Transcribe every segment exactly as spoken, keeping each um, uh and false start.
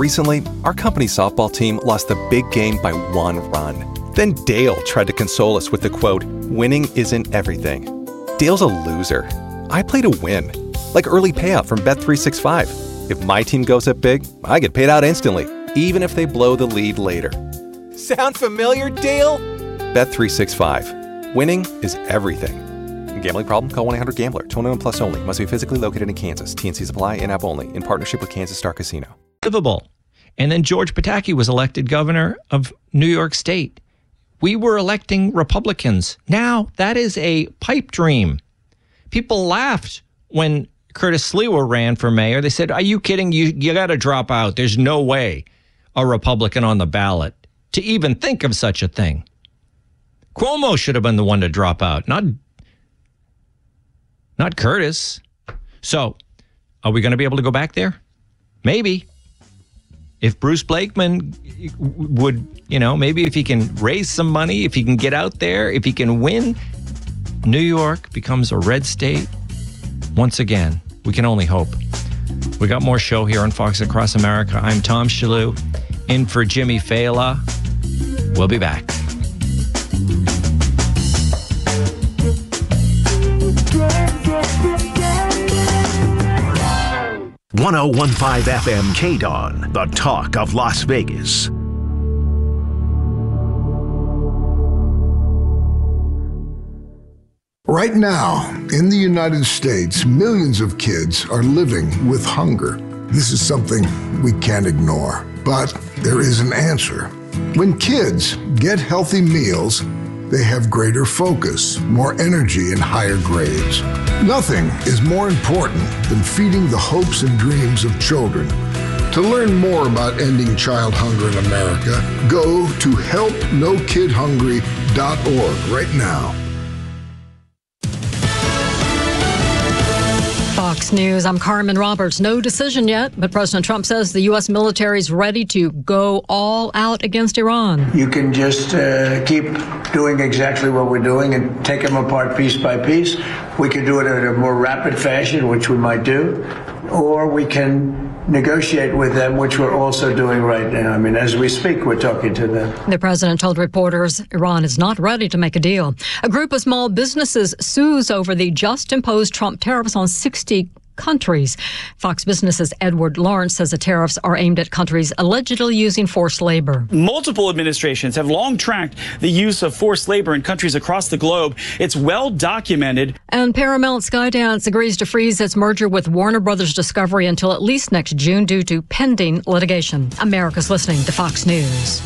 Recently, our company softball team lost the big game by one run. Then Dale tried to console us with the quote, "Winning isn't everything." Dale's a loser. I play to win. Like early payout from Bet three sixty-five. If my team goes up big, I get paid out instantly, even if they blow the lead later. Sound familiar, Dale? Bet three sixty-five. Winning is everything. Gambling problem? Call one eight hundred gambler. twenty-one plus only. Must be physically located in Kansas. T N Cs apply. In-app only. In partnership with Kansas Star Casino. Livable. And then George Pataki was elected governor of New York State. We were electing Republicans. Now that is a pipe dream. People laughed when Curtis Sliwa ran for mayor. They said, "Are you kidding? You you got to drop out. There's no way a Republican on the ballot to even think of such a thing." Cuomo should have been the one to drop out, not not Curtis. So, are we going to be able to go back there? Maybe. If Bruce Blakeman would, you know, maybe if he can raise some money, if he can get out there, if he can win, New York becomes a red state once again. We can only hope. We got more show here on Fox Across America. I'm Tom Shalhoub, in for Jimmy Fela. We'll be back. one oh one point five F M K D O N, the talk of Las Vegas. Right now, in the United States, millions of kids are living with hunger. This is something we can't ignore, but there is an answer. When kids get healthy meals, they have greater focus, more energy, and higher grades. Nothing is more important than feeding the hopes and dreams of children. To learn more about ending child hunger in America, go to help no kid hungry dot org right now. Fox News, I'm Carmen Roberts. No decision yet, but President Trump says the U S military is ready to go all out against Iran. You can just uh, keep doing exactly what we're doing and take them apart piece by piece. We can do it in a more rapid fashion, which we might do, or we can negotiate with them, which we're also doing right now. I mean, as we speak, we're talking to them. The president told reporters Iran is not ready to make a deal. A group of small businesses sues over the just imposed Trump tariffs on sixty countries. Fox Business's Edward Lawrence says the tariffs are aimed at countries allegedly using forced labor. Multiple administrations have long tracked the use of forced labor in countries across the globe. It's well documented. And Paramount Skydance agrees to freeze its merger with Warner Brothers Discovery until at least next June due to pending litigation. America's listening to Fox News.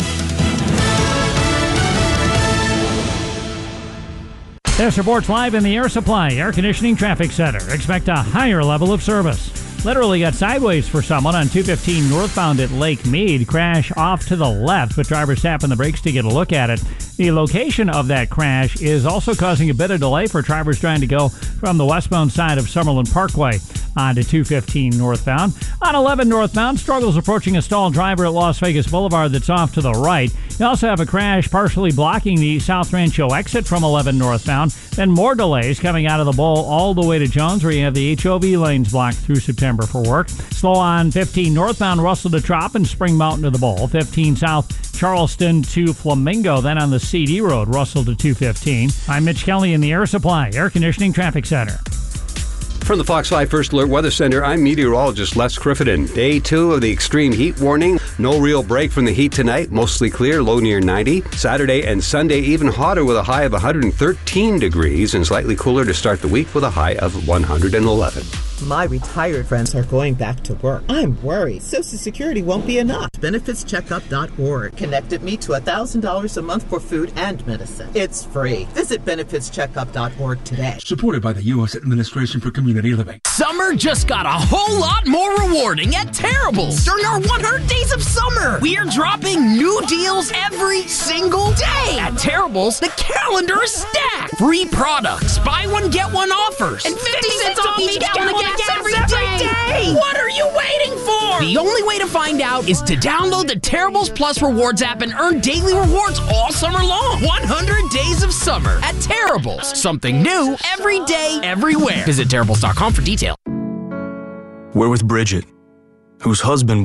This reports live in the Air Supply Air Conditioning Traffic Center. Expect a higher level of service. Literally got sideways for someone on two fifteen northbound at Lake Mead. Crash off to the left, but drivers tapping the brakes to get a look at it. The location of that crash is also causing a bit of delay for drivers trying to go from the westbound side of Summerlin Parkway onto two fifteen northbound. On eleven northbound, struggles approaching a stalled driver at Las Vegas Boulevard that's off to the right. You also have a crash partially blocking the South Rancho exit from eleven northbound. Then more delays coming out of the bowl all the way to Jones, where you have the H O V lanes blocked through September for work. Slow on fifteen northbound, Russell to Trop and Spring Mountain to the bowl. fifteen south, Charleston to Flamingo. Then on the C D road, Russell to two fifteen. I'm Mitch Kelly in the Air Supply Air Conditioning Traffic Center. From the Fox five First Alert Weather Center, I'm meteorologist Les Crittenden. Day two of the extreme heat warning. No real break from the heat tonight. Mostly clear, low near ninety. Saturday and Sunday even hotter with a high of one hundred thirteen degrees and slightly cooler to start the week with a high of one hundred eleven. My retired friends are going back to work. I'm worried Social Security won't be enough. benefits checkup dot org connected me to one thousand dollars a month for food and medicine. It's free. Visit benefits checkup dot org today. Supported by the U S Administration for Community Living. Summer just got a whole lot more rewarding at Terrible's. During our one hundred days of summer, we're dropping new deals every single day. At Terrible's, the calendar is stacked. Free products, buy one, get one offers, and fifty cents off each gallon of gas every day. What are you waiting for? The only way to find out is to download the Terrible's Plus Rewards app and earn daily rewards all summer long. one hundred days of summer at Terrible's. Something new every day, everywhere. Visit Terrible's dot com for details. We're with Bridget, whose husband